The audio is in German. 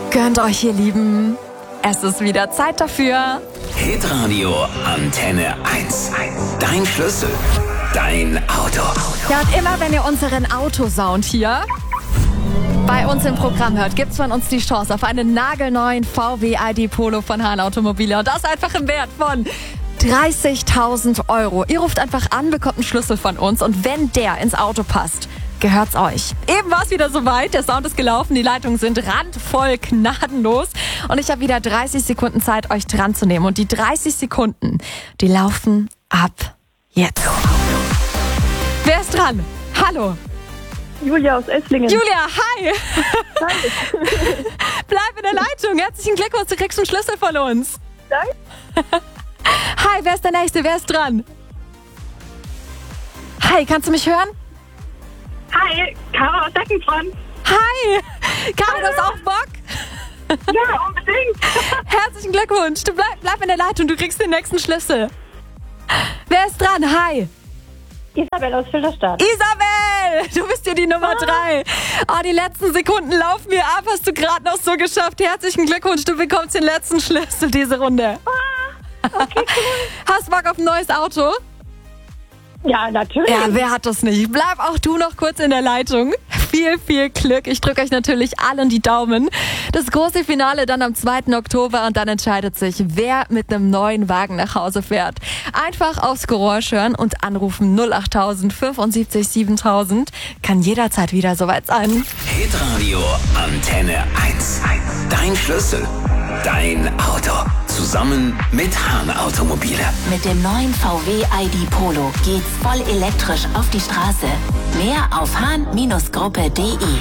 Gönnt euch, ihr Lieben. Es ist wieder Zeit dafür. Hitradio Antenne 1. Dein Schlüssel. Dein Auto. Ja, und immer wenn ihr unseren Autosound hier bei uns im Programm hört, gibt's von uns die Chance auf einen nagelneuen VW ID Polo von Hahn Automobile. Und das einfach im Wert von 30.000 Euro. Ihr ruft einfach an, bekommt einen Schlüssel von uns und wenn der ins Auto passt, gehört's euch. Eben war es wieder soweit, der Sound ist gelaufen, die Leitungen sind randvoll gnadenlos und ich habe wieder 30 Sekunden Zeit, euch dran zu nehmen. Und die 30 Sekunden, die laufen ab jetzt. Wer ist dran? Hallo. Julia aus Esslingen. Julia, hi. Hi. Bleib in der Leitung. Herzlichen Glückwunsch, du kriegst einen Schlüssel von uns. Danke. Hi, wer ist der Nächste? Wer ist dran? Hi, kannst du mich hören? Hi, Caro aus Deckenfront. Hi. Caro, du hast auch Bock? Ja, unbedingt. Herzlichen Glückwunsch. Du bleib in der Leitung, du kriegst den nächsten Schlüssel. Wer ist dran? Hi. Isabel aus Filderstadt. Isabel, du bist hier die Nummer 3. Oh, die letzten Sekunden laufen mir ab, hast du gerade noch so geschafft. Herzlichen Glückwunsch, du bekommst den letzten Schlüssel diese Runde. Okay, cool. Hast Bock auf ein neues Auto? Ja, natürlich. Ja, wer hat das nicht? Bleib auch du noch kurz in der Leitung. Viel, viel Glück. Ich drücke euch natürlich allen die Daumen. Das große Finale dann am 2. Oktober und dann entscheidet sich, wer mit einem neuen Wagen nach Hause fährt. Einfach aufs Geräusch hören und anrufen 08000 75 7000. Kann jederzeit wieder soweit sein. Hitradio Antenne 1. Dein Schlüssel. Dein Auto. Zusammen mit Hahn Automobile. Mit dem neuen VW ID Polo geht's voll elektrisch auf die Straße. Mehr auf hahn-gruppe.de.